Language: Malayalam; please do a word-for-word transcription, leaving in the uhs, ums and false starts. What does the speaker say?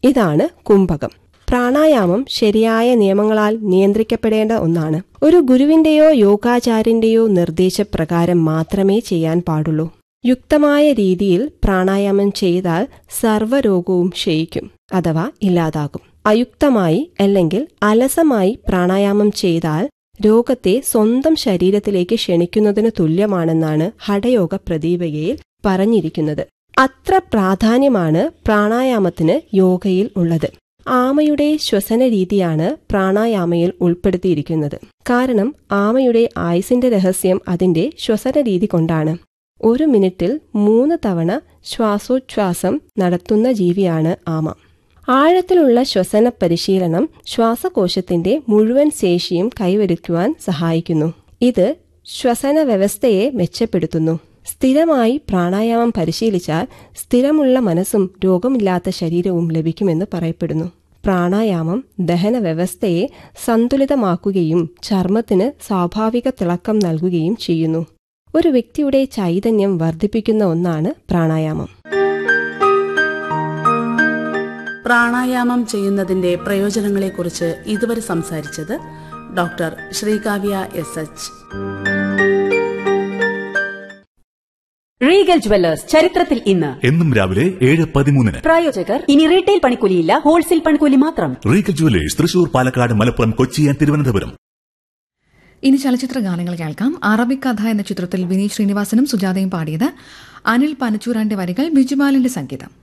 ഇതാണ് കുംഭകം. പ്രാണായാമം ശരിയായ നിയമങ്ങളാൽ നിയന്ത്രിക്കപ്പെടേണ്ട ഒന്നാണ്. ഒരു ഗുരുവിന്റെയോ യോഗാചാര്യന്റെയോ നിർദ്ദേശപ്രകാരം മാത്രമേ ചെയ്യാൻ പാടുള്ളൂ. യുക്തമായ രീതിയിൽ പ്രാണായാമം ചെയ്താൽ സർവ്വരോഗവും ക്ഷയിക്കും അഥവാ ഇല്ലാതാകും. അയുക്തമായി അല്ലെങ്കിൽ അലസമായി പ്രാണായാമം ചെയ്താൽ രോഗത്തെ സ്വന്തം ശരീരത്തിലേക്ക് ക്ഷണിക്കുന്നതിന് തുല്യമാണെന്നാണ് ഹഠയോഗ പ്രദീപികയിൽ പറഞ്ഞിരിക്കുന്നത്. അത്ര പ്രാധാന്യമാണ് പ്രാണായാമത്തിന് യോഗയിൽ ഉള്ളത്. ആമയുടെ ശ്വസന രീതിയാണ് പ്രാണായാമയിൽ ഉൾപ്പെടുത്തിയിരിക്കുന്നത്. കാരണം ആമയുടെ ആയുസിന്റെ രഹസ്യം അതിന്റെ ശ്വസന രീതി കൊണ്ടാണ്. ഒരു മിനിറ്റിൽ മൂന്ന് തവണ ശ്വാസോച്ഛ്വാസം നടത്തുന്ന ജീവിയാണ് ആമ. ആഴത്തിലുള്ള ശ്വസന പരിശീലനം ശ്വാസകോശത്തിന്റെ മുഴുവൻ ശേഷിയും കൈവരിക്കുവാൻ സഹായിക്കുന്നു. ഇത് ശ്വസന വ്യവസ്ഥയെ മെച്ചപ്പെടുത്തുന്നു. സ്ഥിരമായി പ്രാണായാമം പരിശീലിച്ചാൽ സ്ഥിരമുള്ള മനസ്സും രോഗമില്ലാത്ത ശരീരവും ലഭിക്കുമെന്ന് പറയപ്പെടുന്നു. പ്രാണായാമം ദഹന വ്യവസ്ഥയെ സന്തുലിതമാക്കുകയും ചർമ്മത്തിന് സ്വാഭാവിക തിളക്കം നൽകുകയും ചെയ്യുന്നു. ഒരു വ്യക്തിയുടെ ചൈതന്യം വർദ്ധിപ്പിക്കുന്ന ഒന്നാണ് പ്രാണായാമം. പ്രാണായാമം ചെയ്യുന്നതിന്റെ പ്രയോജനങ്ങളെക്കുറിച്ച് ഇതുവരെ സംസാരിച്ചത് doctor Sreekavya S H. Regal jewellers ചരിത്രത്തിൽ ഇന്ന് എന്നും രാവിലെ ഏഴ് പതിമൂന്നിന്. പ്രായോജകർ ഇനി റീറ്റെയിൽ പണിക്കൂലിയില്ല, ഹോൾസെയിൽ പണിക്കൂലി മാത്രം. Regal jewellers Thrissur, Palakkad, Malappuram, Kochi, Thiruvananthapuram. ഇനി ചലച്ചിത്ര ഗാനങ്ങൾ കേൾക്കാം. അറബിക് കഥ എന്ന ചിത്രത്തിൽ വിനീത് ശ്രീനിവാസനും സുജാതയും പാടിയത്. അനിൽ പനച്ചൂരാന്റെ വരികൾ, ബിജുബാലന്റെ സംഗീതം.